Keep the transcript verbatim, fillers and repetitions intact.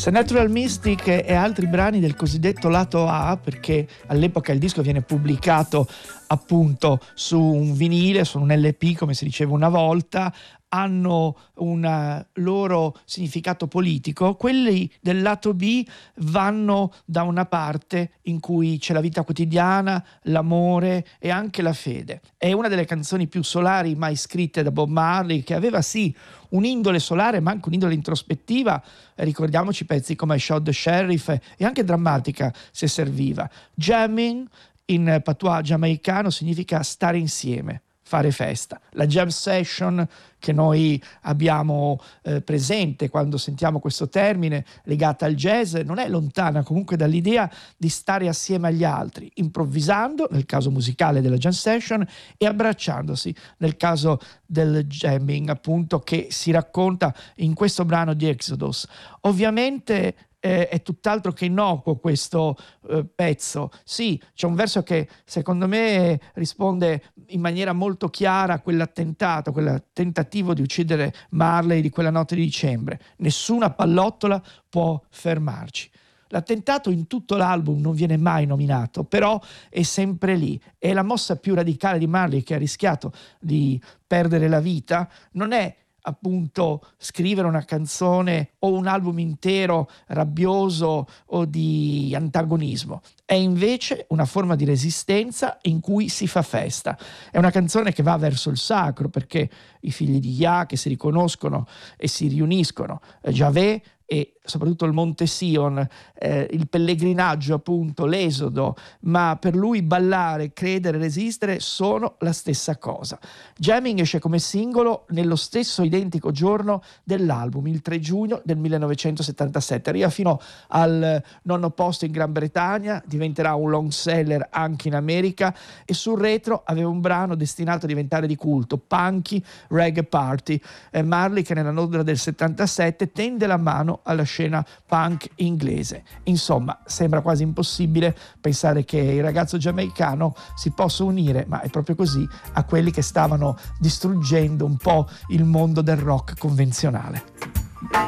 The Natural Mystic e altri brani del cosiddetto lato A, perché all'epoca il disco viene pubblicato appunto su un vinile, su un L P come si diceva una volta, hanno un loro significato politico. Quelli del lato B vanno da una parte in cui c'è la vita quotidiana, l'amore e anche la fede. È una delle canzoni più solari mai scritte da Bob Marley, che aveva sì un'indole solare ma anche un'indole introspettiva. Ricordiamoci pezzi come I Shot the Sheriff e anche drammatica se serviva. Jamming in patois giamaicano significa stare insieme, fare festa. La jam session che noi abbiamo eh, presente quando sentiamo questo termine legata al jazz non è lontana comunque dall'idea di stare assieme agli altri, improvvisando nel caso musicale della jam session e abbracciandosi nel caso del jamming, appunto, che si racconta in questo brano di Exodus. Ovviamente Eh, è tutt'altro che innocuo questo eh, pezzo. Sì, c'è un verso che secondo me risponde in maniera molto chiara a quell'attentato, quel tentativo di uccidere Marley di quella notte di dicembre. Nessuna pallottola può fermarci. L'attentato in tutto l'album non viene mai nominato, però è sempre lì. È la mossa più radicale di Marley, che ha rischiato di perdere la vita. Non è appunto scrivere una canzone o un album intero rabbioso o di antagonismo, è invece una forma di resistenza in cui si fa festa. È una canzone che va verso il sacro, perché i figli di Yah che si riconoscono e si riuniscono, Yahweh e soprattutto il Monte Sion, eh, il pellegrinaggio, appunto, l'esodo, ma per lui ballare, credere, resistere sono la stessa cosa. Jamming esce come singolo nello stesso identico giorno dell'album, il tre giugno del millenovecentosettantasette, arriva fino al nono posto in Gran Bretagna, diventerà un long seller anche in America e sul retro aveva un brano destinato a diventare di culto, Punky Reggae Party. eh, Marley, che nella Londra del settantasette tende la mano alla scena punk inglese. Insomma, sembra quasi impossibile pensare che il ragazzo giamaicano si possa unire, ma è proprio così, a quelli che stavano distruggendo un po' il mondo del rock convenzionale.